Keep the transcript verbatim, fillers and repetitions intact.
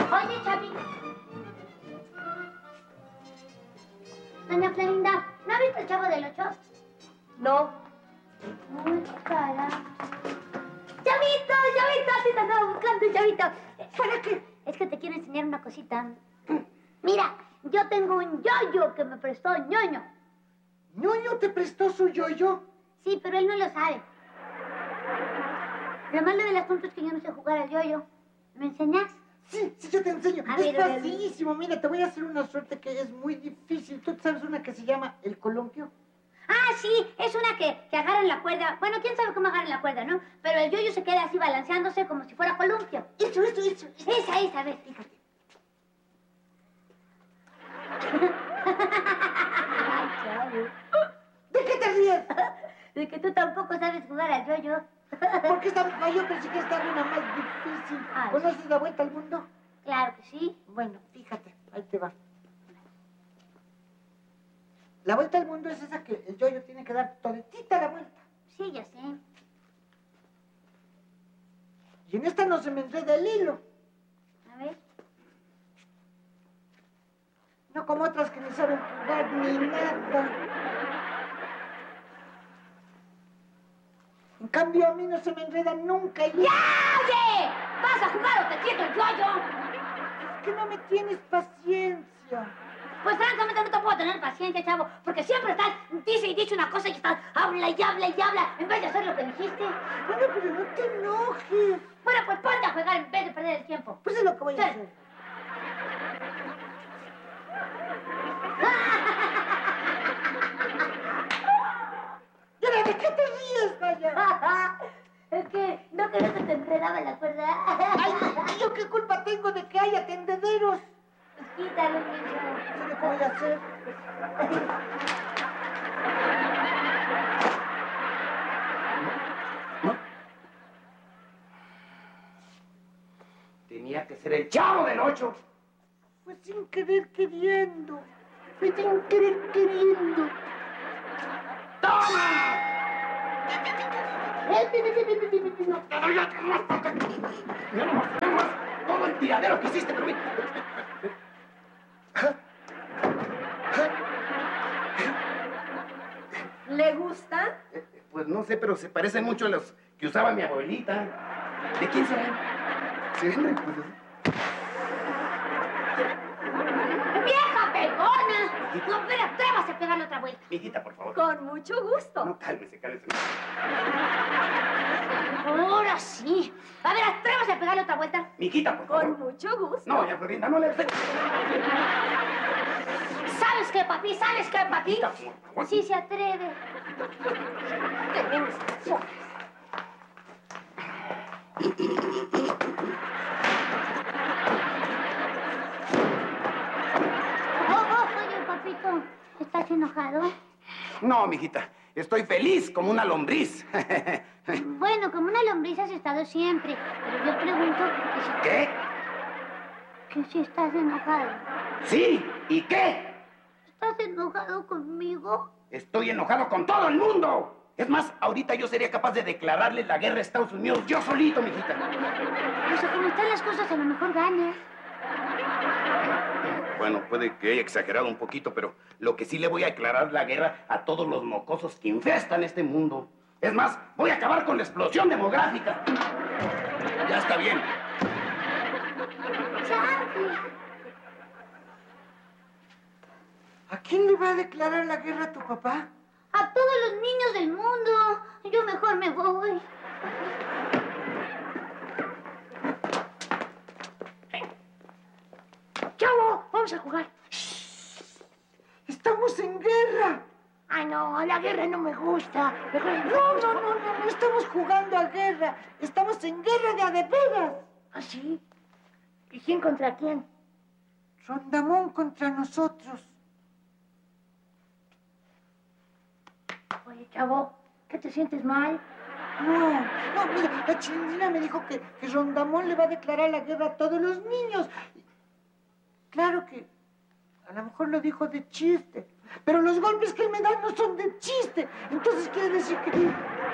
Oye, Chapi. Doña Florinda, ¿no ha visto el Chavo del Ocho? No. Uy, cara. ¡Chavito! ¡Chavito! ¡Sí te andaba buscando, Chavito! ¿Para qué? Es que te quiero enseñar una cosita. Mira, yo tengo un yoyo que me prestó ñoño. ¿Ñoño te prestó su yoyo? Sí, pero él no lo sabe. Lo malo del asunto es que yo no sé jugar al yoyo. ¿Me enseñas? Sí, sí, yo te enseño. A es ver, a ver. facilísimo. Mira, te voy a hacer una suerte que es muy difícil. ¿Tú sabes una que se llama el columpio? Ah, sí, es una que, que agarran la cuerda. Bueno, quién sabe cómo agarran la cuerda, ¿no? Pero el yoyo se queda así balanceándose como si fuera columpio. Eso, eso, eso. eso. Esa, esa, a ver, fíjate. ¿De qué te ríes? De que tú tampoco sabes jugar al yoyo. Porque esta misma yo pensé que esta era una más difícil. Ah, ¿Conoces la vuelta al mundo? Claro que sí. Bueno, fíjate, ahí te va. La vuelta al mundo es esa que el yoyo tiene que dar toditita la vuelta. Sí, ya sé. Y en esta no se me enreda el hilo. A ver. No como otras que ni saben jugar ni nada. En cambio, a mí no se me enreda nunca el hilo. ¡Ya, oye! ¿Vas a jugar o te quieto el yoyo? Es que no me tienes paciencia. Pues francamente no te puedo tener paciencia, chavo, porque siempre estás, dice y dice una cosa y estás, habla y habla y habla, en vez de hacer lo que dijiste. Bueno, pero no te enojes. Bueno, pues ponte a jugar en vez de perder el tiempo. Pues es lo que voy a Sí. hacer. Mira, ¿de qué te ríes, vaya? Es que no quería que te enredaba la cuerda. Ay, ¿y yo qué culpa tengo de que haya tendederos? Pues quítalo, niño. ¿Qué le voy a hacer? Tenía que ser el Chavo del Ocho. Fue sin querer queriendo. Fue sin querer queriendo. ¡Toma! Ay, pi, pi, pi, pi, pi, pi, pi, no. Te doy otro más. Mira nomás, mira nomás, todo el tiradero que hiciste, pero... ¿Le gusta? Pues no sé, pero se parecen mucho a los que usaba mi abuelita. ¿De quién serán? Sí, hombre, pues... ¡Vieja pegona! No, pero atrévase a pegarle otra vuelta. Mijita, por favor. Con mucho gusto. No, cálmese, cálmese. Ahora sí. A ver, atrévase a pegarle otra vuelta. Mijita, por favor. Con mucho gusto. No, ya, Florinda, no le... ¿Sabes qué, papi? ¿Sabes qué, papi? Mijita, por favor. Sí se atreve. Tenemos razón. Oh, oh, oye, papito, ¿estás enojado? No, mijita, estoy feliz como una lombriz. Bueno, como una lombriz has estado siempre. Pero yo pregunto que si, ¿Qué? que si estás enojado. ¿Sí? ¿Y qué? ¿Estás enojado conmigo? Estoy enojado con todo el mundo. Es más, ahorita yo sería capaz de declararle la guerra a Estados Unidos yo solito, mijita. Pues a como están las cosas, a lo mejor ganas. Bueno, puede que haya exagerado un poquito, pero lo que sí le voy a declarar la guerra a todos los mocosos que infestan este mundo. Es más, voy a acabar con la explosión demográfica. Ya está bien. Chapi. ¿A quién le va a declarar la guerra a tu papá? A todos los niños del mundo. Yo mejor me voy. Chavo, vamos a jugar. ¡Estamos en guerra! Ay, no, la guerra no me gusta. Mejor... No, no, no, no, no estamos jugando a guerra. Estamos en guerra de a de veras. ¿Ah, sí? ¿Y quién contra quién? Rondamón contra nosotros. Oye, chavo, ¿qué te sientes mal? No, no, mira, la chilindrina me dijo que, que Rondamón le va a declarar la guerra a todos los niños. Claro que a lo mejor lo dijo de chiste, pero los golpes que él me da no son de chiste. Entonces quiere decir que...